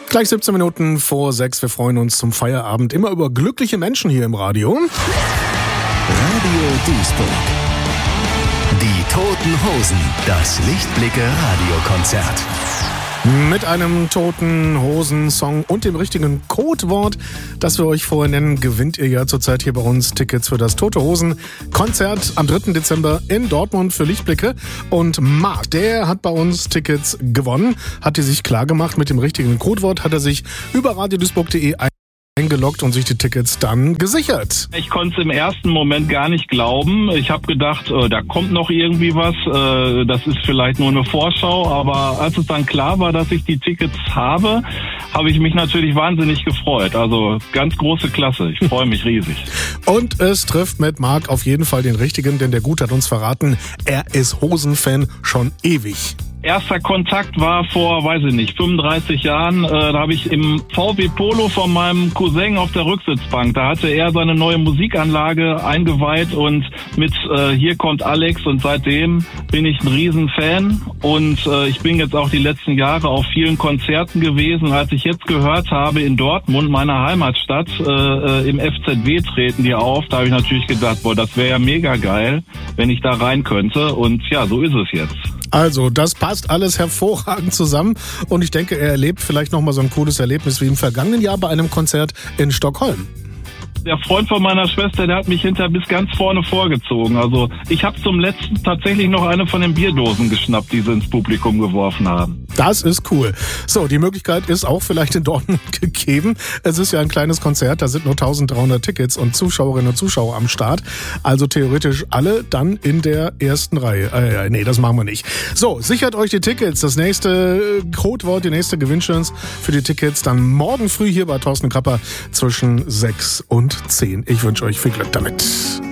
Gleich 17 Minuten vor 6. Wir freuen uns zum Feierabend immer über glückliche Menschen hier im Radio. Radio Duisburg. Die Toten Hosen. Das Lichtblicke Radiokonzert. Mit einem Toten Hosen-Song und dem richtigen Codewort, das wir euch vorher nennen, gewinnt ihr ja zurzeit hier bei uns Tickets für das Tote Hosen-Konzert am 3. Dezember in Dortmund für Lichtblicke. Und Marc, der hat bei uns Tickets gewonnen, hat die sich klar gemacht. Mit dem richtigen Codewort hat er sich über radioduisburg.de eingeloggt und sich die Tickets dann gesichert. Ich konnte es im ersten Moment gar nicht glauben. Ich habe gedacht, da kommt noch irgendwie was. Das ist vielleicht nur eine Vorschau. Aber als es dann klar war, dass ich die Tickets habe, habe ich mich natürlich wahnsinnig gefreut. Also ganz große Klasse. Ich freue mich riesig. Und es trifft mit Marc auf jeden Fall den Richtigen, denn der Gut hat uns verraten, er ist Hosen-Fan schon ewig. Erster Kontakt war vor, 35 Jahren. Da habe ich im VW Polo von meinem Cousin auf der Rücksitzbank. Da hatte er seine neue Musikanlage eingeweiht und mit Hier kommt Alex. Und seitdem bin ich ein Riesenfan. Und ich bin jetzt auch die letzten Jahre auf vielen Konzerten gewesen. Als ich jetzt gehört habe, in Dortmund, meiner Heimatstadt, im FZW treten die auf, da habe ich natürlich gedacht, boah, das wäre ja mega geil, wenn ich da rein könnte. Und ja, so ist es jetzt. Also, das passt alles hervorragend zusammen und ich denke, er erlebt vielleicht nochmal so ein cooles Erlebnis wie im vergangenen Jahr bei einem Konzert in Stockholm. Der Freund von meiner Schwester, der hat mich hinterher bis ganz vorne vorgezogen. Also ich habe zum letzten tatsächlich noch eine von den Bierdosen geschnappt, die sie ins Publikum geworfen haben. Das ist cool. So, die Möglichkeit ist auch vielleicht in Dortmund gegeben. Es ist ja ein kleines Konzert, da sind nur 1300 Tickets und Zuschauerinnen und Zuschauer am Start. Also theoretisch alle dann in der ersten Reihe. Nee, das machen wir nicht. So, sichert euch die Tickets. Das nächste Codewort, die nächste Gewinnchance für die Tickets dann morgen früh hier bei Thorsten Krapper zwischen 6 und 10. Ich wünsche euch viel Glück damit.